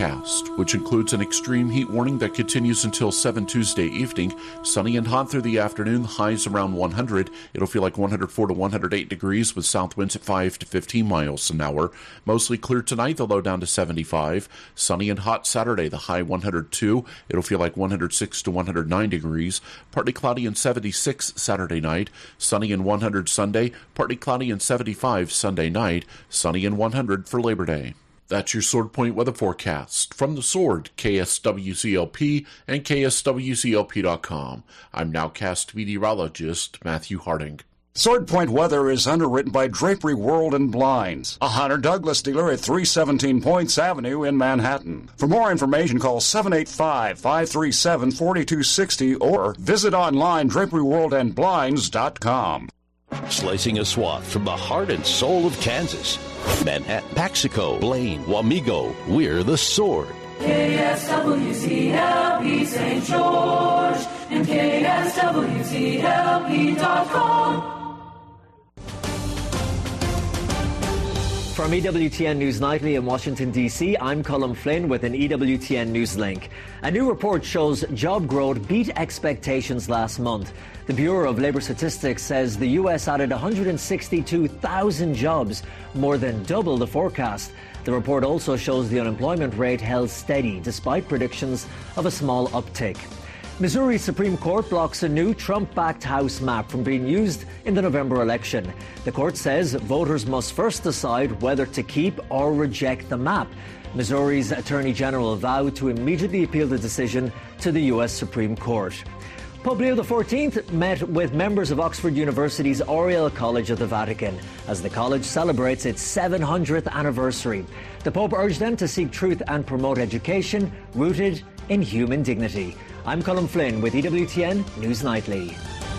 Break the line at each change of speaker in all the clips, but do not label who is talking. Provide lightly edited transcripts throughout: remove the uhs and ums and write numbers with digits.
which includes an extreme heat warning that continues until 7 Tuesday evening. Sunny and hot through the afternoon, highs around 100. It'll feel like 104 to 108 degrees with south winds at 5 to 15 miles an hour. Mostly clear tonight, the low down to 75. Sunny and hot Saturday, the high 102. It'll feel like 106 to 109 degrees. Partly cloudy and 76 Saturday night. Sunny and 100 Sunday. Partly cloudy and 75 Sunday night. Sunny and 100 for Labor Day. That's your Sword Point weather forecast. From the Sword, KSWCLP and KSWCLP.com. I'm nowcast meteorologist Matthew Harding.
Sword Point weather is underwritten by Drapery World and Blinds, a Hunter Douglas dealer at 317 Points Avenue in Manhattan. For more information, call 785-537-4260 or visit online draperyworldandblinds.com.
Slicing a swath from the heart and soul of Kansas. Manhattan, Paxico, Blaine, Wamego, we're the Sword.
KSWCLP St. George and KSWCLP.com.
From EWTN News Nightly in Washington, D.C., I'm Colin Flynn with an EWTN News link. A new report shows job growth beat expectations last month. The Bureau of Labor Statistics says the U.S. added 162,000 jobs, more than double the forecast. The report also shows the unemployment rate held steady, despite predictions of a small uptick. Missouri Supreme Court blocks a new Trump-backed House map from being used in the November election. The court says voters must first decide whether to keep or reject the map. Missouri's Attorney General vowed to immediately appeal the decision to the U.S. Supreme Court. Pope Leo XIV met with members of Oxford University's Oriel College of the Vatican as the college celebrates its 700th anniversary. The Pope urged them to seek truth and promote education rooted in human dignity. I'm Colin Flynn with EWTN News Nightly.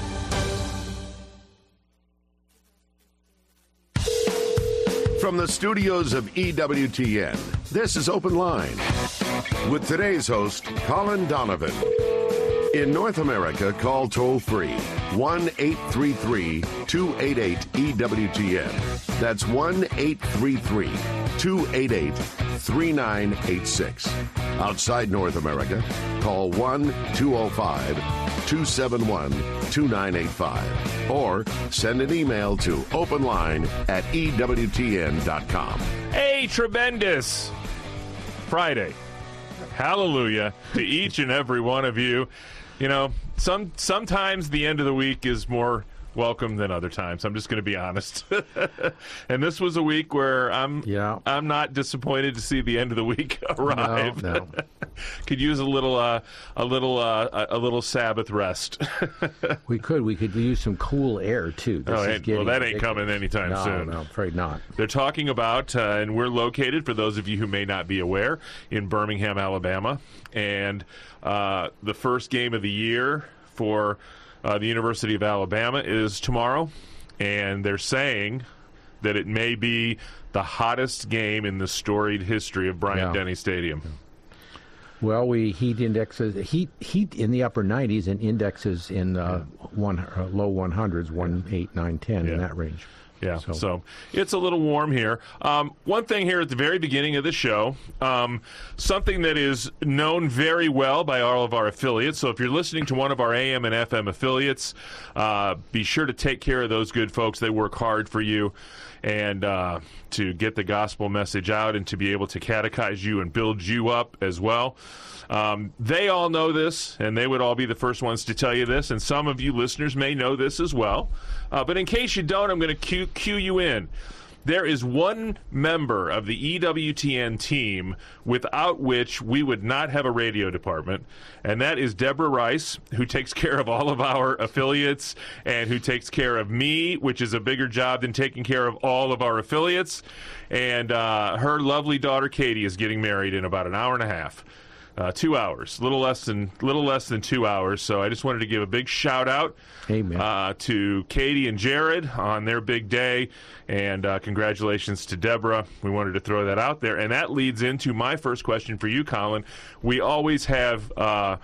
From the studios of EWTN, this is Open Line with today's host, Colin Donovan. In North America, call toll-free 1-833-288-EWTN. That's 1-833-288-3986. Outside North America, call 1-205-271-2985. Or send an email to openline@EWTN.com.
Hey, tremendous Friday. Hallelujah to each and every one of you. You know, sometimes the end of the week is more welcome than other times. I'm just going to be honest. And this was a week where I'm not disappointed to see the end of the week arrive.
No.
Could use a little Sabbath rest.
We could use some cool air too.
Well, that ain't coming anytime soon.
No, I'm afraid not.
They're talking about, and we're located, for those of you who may not be aware, in Birmingham, Alabama, and the first game of the year for the University of Alabama is tomorrow, and they're saying that it may be the hottest game in the storied history of Bryant-Denny Stadium.
Well, heat indexes heat in the upper 90s and indexes in low 100s, 1, 8, 9, 10 in that range.
Yeah, so it's a little warm here. One thing here at the very beginning of the show, something that is known very well by all of our affiliates. So if you're listening to one of our AM and FM affiliates, be sure to take care of those good folks. They work hard for you and to get the gospel message out and to be able to catechize you and build you up as well. They all know this, and they would all be the first ones to tell you this, and some of you listeners may know this as well. But in case you don't, I'm going to cue you in. There is one member of the EWTN team without which we would not have a radio department, and that is Deborah Rice, who takes care of all of our affiliates and who takes care of me, which is a bigger job than taking care of all of our affiliates. And her lovely daughter, Katie, is getting married in about an hour and a half. 2 hours, little less than 2 hours. So I just wanted to give a big shout out to Katie and Jared on their big day, and congratulations to Deborah. We wanted to throw that out there, and that leads into my first question for you, Colin. We always have kind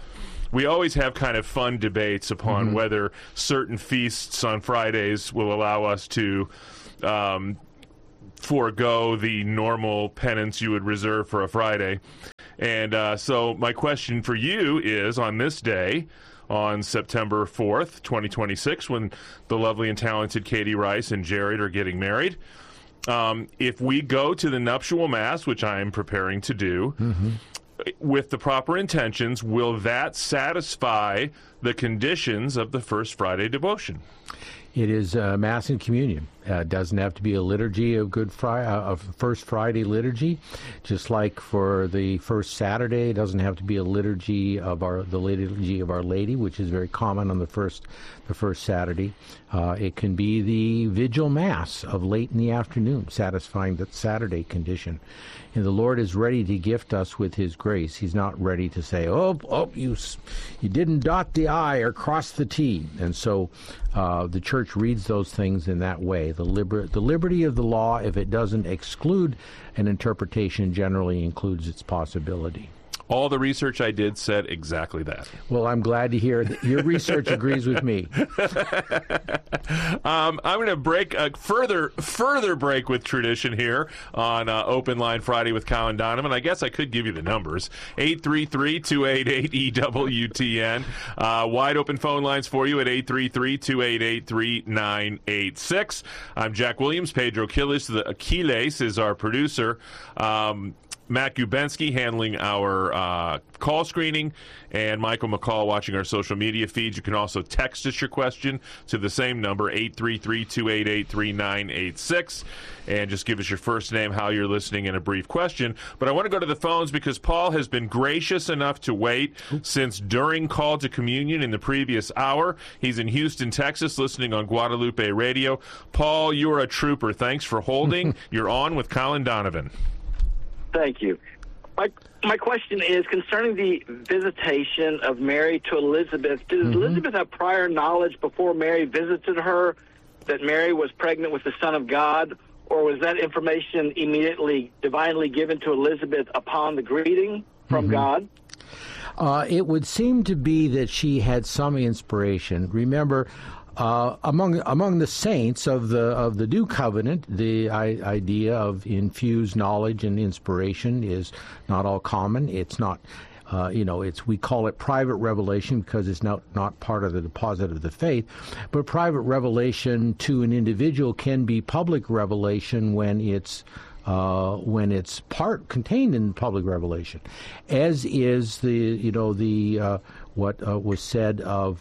of fun debates upon whether certain feasts on Fridays will allow us to forego the normal penance you would reserve for a Friday. And so my question for you is, on this day, on September 4th, 2026, when the lovely and talented Katie Rice and Jared are getting married, if we go to the nuptial mass, which I am preparing to do, with the proper intentions, will that satisfy the conditions of the First Friday devotion?
It is Mass and Communion. It doesn't have to be a liturgy of First Friday liturgy, just like for the First Saturday. It doesn't have to be a liturgy of the liturgy of Our Lady, which is very common on the first Saturday. It can be the Vigil Mass of late in the afternoon, satisfying that Saturday condition. And the Lord is ready to gift us with His grace. He's not ready to say, you didn't dot the I or cross the T. And so the Church reads those things in that way. The liberty of the law, if it doesn't exclude an interpretation, generally includes its possibility.
All the research I did said exactly that.
Well, I'm glad to hear that your research agrees with me.
I'm going to break further break with tradition here on Open Line Friday with Colin Donovan. I guess I could give you the numbers. 833-288-EWTN. Wide open phone lines for you at 833-288-3986. I'm Jack Williams. Pedro Aquiles is our producer. Matt Gubensky handling our call screening, and Michael McCall watching our social media feeds. You can also text us your question to the same number, 833-288-3986, and just give us your first name, how you're listening, and a brief question. But I want to go to the phones because Paul has been gracious enough to wait since during Call to Communion in the previous hour. He's in Houston, Texas, listening on Guadalupe Radio. Paul, you are a trooper. Thanks for holding. You're on with Colin Donovan.
Thank you. My question is concerning the visitation of Mary to Elizabeth. Did Elizabeth have prior knowledge before Mary visited her that Mary was pregnant with the Son of God, or was that information immediately divinely given to Elizabeth upon the greeting from God?
It would seem to be that she had some inspiration. Remember, among the saints of the New Covenant, the idea of infused knowledge and inspiration is not all common. It's not, we call it private revelation because it's not part of the deposit of the faith. But private revelation to an individual can be public revelation when it's part contained in public revelation, as is what was said of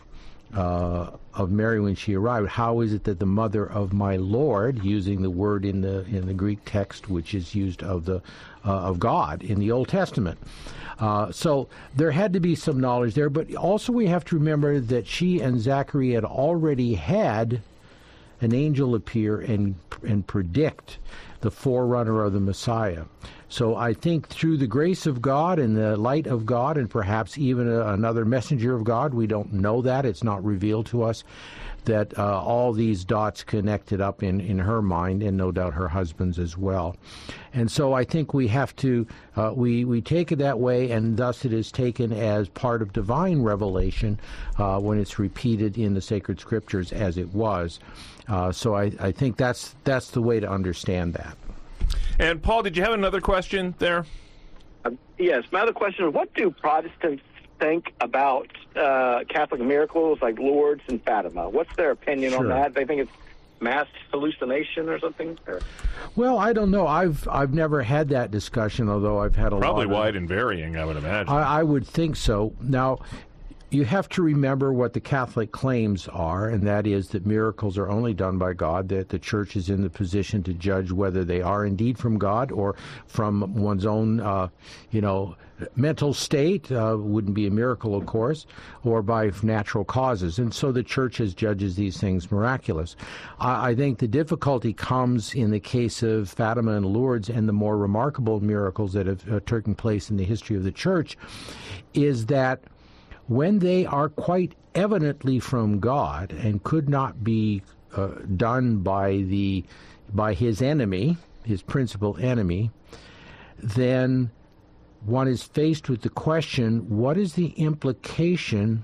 Mary when she arrived. How is it that the mother of my Lord, using the word in the Greek text, which is used of God in the Old Testament? So there had to be some knowledge there, but also we have to remember that she and Zachary had already had an angel appear and predict the forerunner of the Messiah. So I think through the grace of God and the light of God, and perhaps even another messenger of God, we don't know that, it's not revealed to us, that all these dots connected up in her mind, and no doubt her husband's as well. And so I think we have to, we take it that way, and thus it is taken as part of divine revelation when it's repeated in the sacred scriptures as it was. So I think that's the way to understand that.
And Paul, did you have another question there?
Yes. My other question is, what do Protestants think about Catholic miracles like Lourdes and Fatima? What's their opinion on that? They think it's mass hallucination or something?
Well, I don't know. I've never had that discussion, although I've had a
probably
lot. Probably
wide and varying, I would imagine.
I would think so. Now, you have to remember what the Catholic claims are, and that is that miracles are only done by God, that the Church is in the position to judge whether they are indeed from God or from one's own, mental state, wouldn't be a miracle, of course, or by natural causes. And so the Church judges these things miraculous. I think the difficulty comes in the case of Fatima and Lourdes, and the more remarkable miracles that have taken place in the history of the Church, is that when they are quite evidently from God and could not be done by his enemy, his principal enemy, then one is faced with the question, what is the implication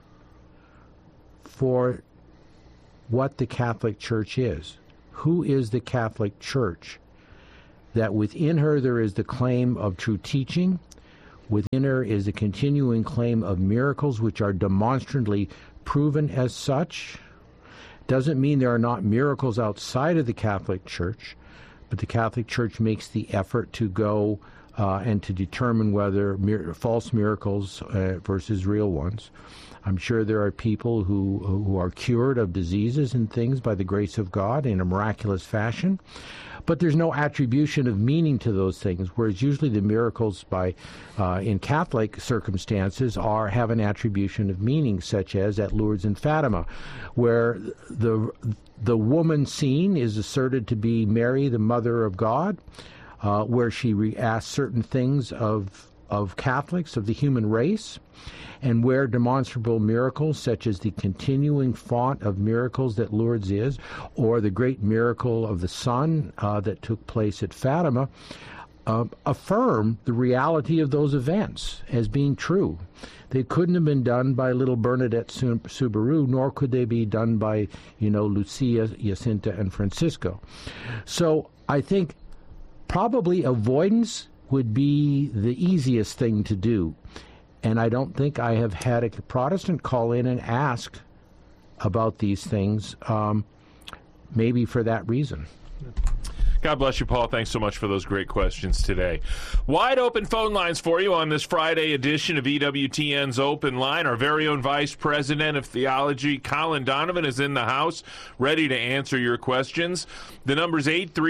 for what the Catholic Church is? Who is the Catholic Church? That within her there is the claim of true teaching, Within her is a continuing claim of miracles which are demonstrably proven as such. Doesn't mean there are not miracles outside of the Catholic Church, but the Catholic Church makes the effort to go and to determine whether false miracles versus real ones. I'm sure there are people who are cured of diseases and things by the grace of God in a miraculous fashion, but there's no attribution of meaning to those things, whereas usually the miracles in Catholic circumstances have an attribution of meaning, such as at Lourdes and Fatima, where the woman seen is asserted to be Mary, the Mother of God, where she asks certain things of Catholics, of the human race, and where demonstrable miracles, such as the continuing font of miracles that Lourdes is, or the great miracle of the sun that took place at Fatima, affirm the reality of those events as being true. They couldn't have been done by little Bernadette Soubirous, nor could they be done by, Lucia, Jacinta, and Francisco. So I think probably avoidance would be the easiest thing to do. And I don't think I have had a Protestant call in and ask about these things, maybe for that reason.
God bless you, Paul. Thanks so much for those great questions today. Wide open phone lines for you on this Friday edition of EWTN's Open Line. Our very own Vice President of Theology, Colin Donovan, is in the house, ready to answer your questions. The number's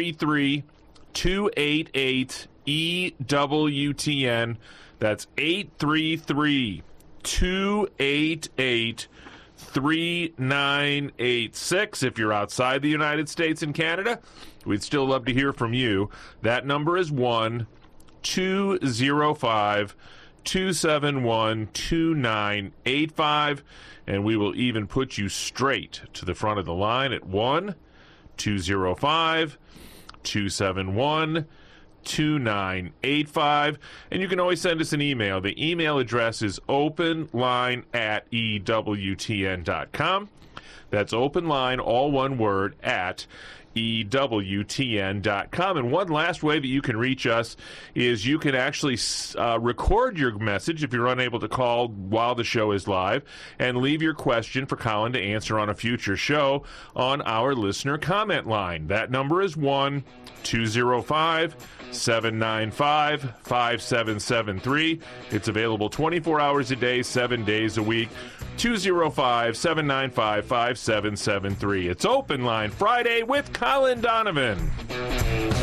833-288-EWTN. That's 833-288-3986. If you're outside the United States and Canada, we'd still love to hear from you. That number is 1-205-271-2985, and we will even put you straight to the front of the line at 1-205-271-2985. 2985, and you can always send us an email. The email address is openline@ewtn.com. That's openline, all one word, at EWTN.com. And one last way that you can reach us is you can actually record your message if you're unable to call while the show is live, and leave your question for Colin to answer on a future show on our listener comment line. That number is 1-205-795-5773. It's available 24 hours a day, 7 days a week. 205-795-5773. It's Open Line Friday with Colin Donovan.